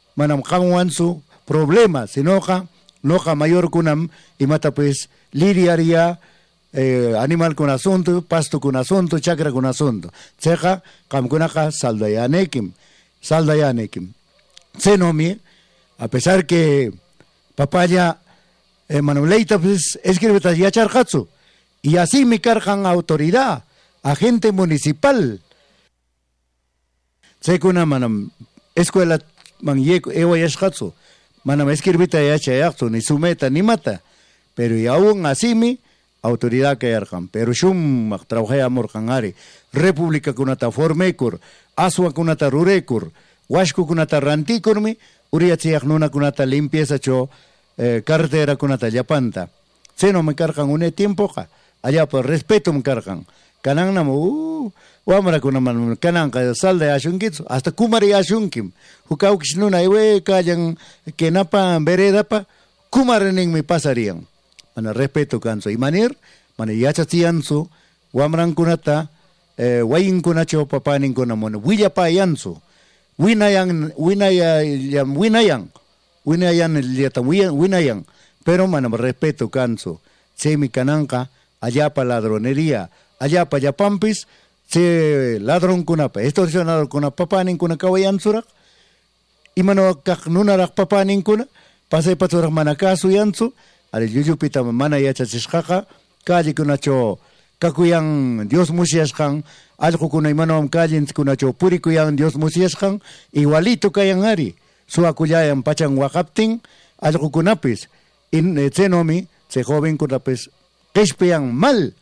manam kanwansu problema, sinoja noja mayor kunam imata pues lidiaria animal con asunto, pasto con asunto, chakra con asunto. Ceja kam kunaka saldayanekim. Senomi, a pesar que papaya Manuleita pues escribe ya charjatsu. Y así me cargan autoridad, agente municipal. Sekuna manam escuela man ewa yashjatsu. Manam escribita ya chayaksu, ni sumeta ni mata. Pero y aún así mi autoridad que yarjan. Pero shum trabajé amor kanari. República kunata formekur, aswa kunata rurekur, washku kunata rantikurmi, uriatsiak nuna kunata limpieza cho cartera kunata yapanta. Seno me cargan un tiempo ja. Allá por respeto me cargan. Kanang namo wamara kunaman kanang ka salda ashungitsu hasta kumari ashunkim. Hukau kisnuna iwe kayan kenapa vereda pa kumarening mi pasarían. Mana respeto kanso imanir, mana yachatsiansu, wamran kunata wayin kunacho papanin kunamon willapayansu. Winayan winayan, pero mana respeto kanso. Semi kananka allá pa ladronería, allá pa yapampis, se ladrón kunapa, extorsionador kuna papanin kuna kawayan surak, imano kak nunarak papanin kuna, pasay paturak manakasu yansu, al yuyupita mana yachachishkaka, kaji kunacho kakuyang Dios musiashkan, algo kuna imano kajin kunacho purikuyang Dios musiashkan, igualito kayang ari, suakuyayan pachang wakapting, algo kunapis, tsenomi, se joven kunapis, Keshpean mal,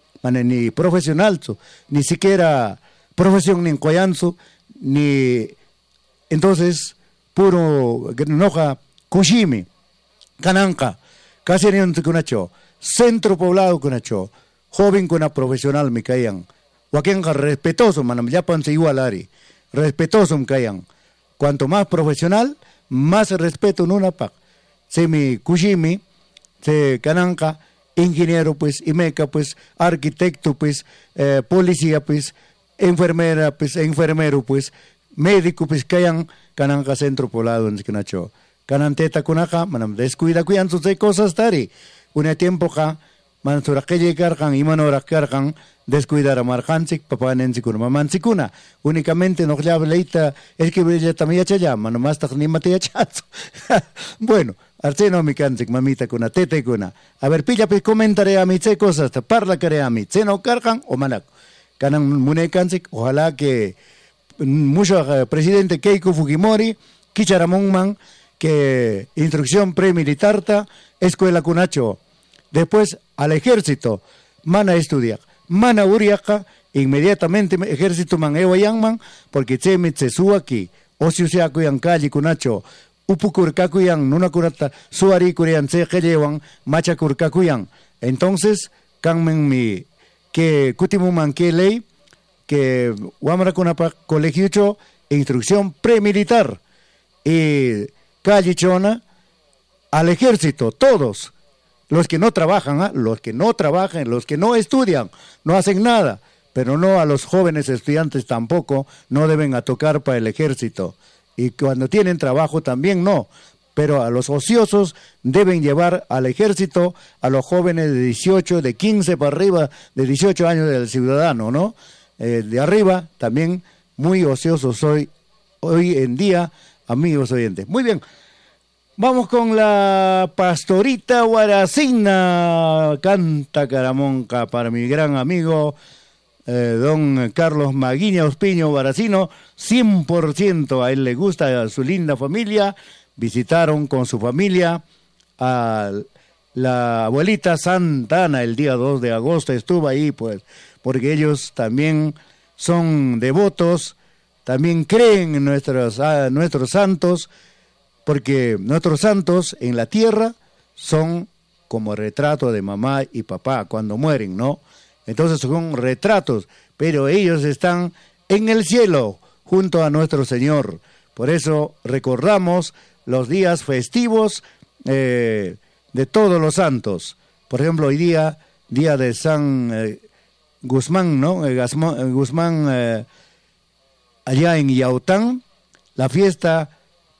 ni profesional, ni siquiera profesión ni coyanzo, ni entonces puro noja kushimi, kananka, caserion kunacho, centro poblado kunacho, joven kuna profesional me caían, wakenga respetuoso, manam yapanse igualari, respetuoso me caían, cuanto más profesional, más respeto en una pak, semi kushimi, se kananka, ingeniero pues, imeca pues, arquitecto pues, policía pues, enfermera pues, enfermero pues, médico pues, kayan kananka centro poblado en Sikinacho. Kananteta kunaka, manam descuida cuidan sus cosas tari. Un tiempo ka, man surakeje karkan, imanorak karkan, descuidar a marjansik, papanensikuna, mamansikuna. Únicamente no le leita, es que brilla también ya, manomas ni matea chazo. Bueno. Arseno mi cansik, mamita kuna, tete kuna. A ver, pilla, pues comentaré a mi tse cosas, parla care a mi, tse no cargan o manak. Kanan mune cansik, ojalá que mucho presidente Keiko Fujimori, Kicharamon man, que instrucción premilitar, escuela kunacho. Después al ejército, mana estudiar, mana uriaka, inmediatamente ejército man ewa porque tse mi tse su aquí, o si usea kuyan calle kunacho, upukurkakuyan, nuna kurata, suari kurian se llevan, macha kurkakuyan. Entonces, kanmen mi, que kutimuman que ley, que wamara kunapa colegio instrucción premilitar, y calle chona, al ejército, todos, los que no trabajan, los que no trabajan, los que no estudian, no hacen nada, pero no a los jóvenes estudiantes tampoco, no deben a tocar para el ejército. Y cuando tienen trabajo también no, pero a los ociosos deben llevar al ejército a los jóvenes de 18, de 15 para arriba, de 18 años del ciudadano, ¿no? De arriba también muy ociosos hoy en día, amigos oyentes. Muy bien, vamos con la pastorita Guaracina, canta Caramonca para mi gran amigo don Carlos Maguiña Ospiño Baracino, 100%, a él le gusta, a su linda familia, visitaron con su familia a la abuelita Santa Ana el día 2 de agosto, estuvo ahí pues, porque ellos también son devotos, también creen en nuestros santos, porque nuestros santos en la tierra son como retrato de mamá y papá cuando mueren, ¿no? Entonces son retratos, pero ellos están en el cielo junto a nuestro Señor. Por eso recordamos los días festivos de todos los santos. Por ejemplo, hoy día de San Guzmán, ¿no? Guzmán allá en Yaután, la fiesta